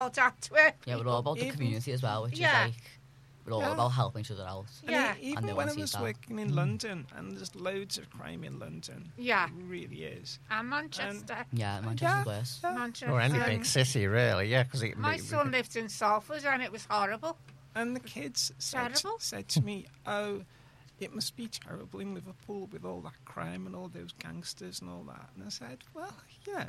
That to it. Yeah, we're all about the community as well, which is like, we're all about helping each other out. Yeah. Even when I was working in London, and there's loads of crime in London. Yeah. It really is. And Manchester. Manchester's worse. Manchester. Or any big city, really, yeah. Cause my son lived in Salford and it was horrible. And the kids said to me, oh, it must be terrible in Liverpool with all that crime and all those gangsters and all that. And I said, well, yeah,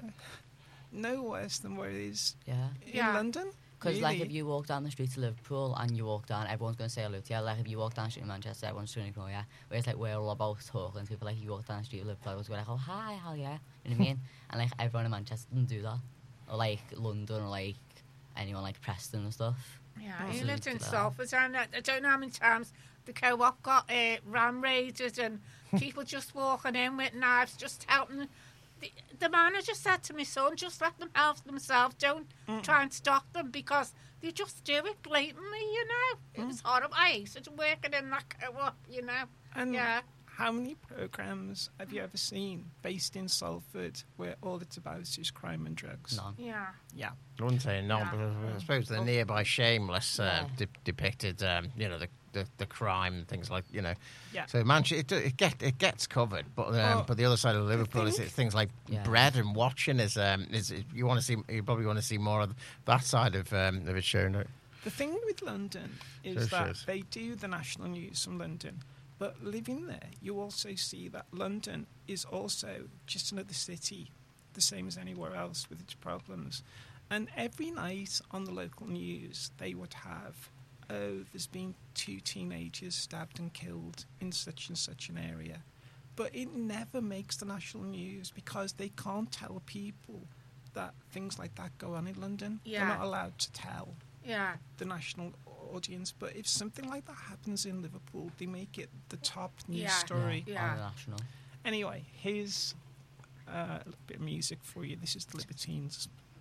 no worse than what it is in London. Because, like, if you walk down the street to Liverpool and you walk down, everyone's going to say hello to you. Like, if you walk down the street in Manchester, everyone's trying to ignore you. Whereas, like, we're all about talking to people. Like, you walk down the street in Liverpool, everyone's going like, oh, hi, how are you? You know what I mean? And, like, everyone in Manchester doesn't do that. Or, like, London or, like, anyone like Preston and stuff. Yeah, he lived in Salford, and I don't know how many times the co-op got ram raided and people just walking in with knives, just helping. The manager said to my son, just let them help themselves, don't try and stop them, because they just do it blatantly, you know. It was horrible. I hated working in that co-op, you know. And how many programmes have you ever seen based in Salford where all it's about is crime and drugs? None. Yeah. I wouldn't say none, but I suppose the nearby Shameless depicted, you know, the crime and things like, you know. Yeah. So Manchester, it gets covered, but the other side of Liverpool is things like bread and watching is you probably want to see more of that side of it shown. The thing with London is that they do the national news from London. But living there, you also see that London is also just another city, the same as anywhere else with its problems. And every night on the local news, they would have, oh, there's been 2 teenagers stabbed and killed in such and such an area. But it never makes the national news because they can't tell people that things like that go on in London. Yeah. They're not allowed to tell the national audience. But if something like that happens in Liverpool, they make it the top news story. On the national. Anyway, here's a little bit of music for you. This is the Libertines.